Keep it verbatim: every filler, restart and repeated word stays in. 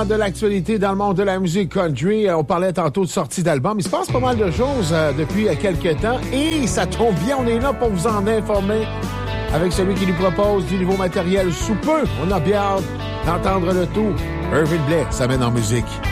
De l'actualité dans le monde de la musique country. On parlait tantôt de sortie d'album. Il se passe pas mal de choses euh, depuis quelques temps et ça tombe bien, on est là pour vous en informer avec celui qui nous propose du nouveau matériel sous peu. On a bien hâte d'entendre le tout. Irvin Blais, ça mène en musique.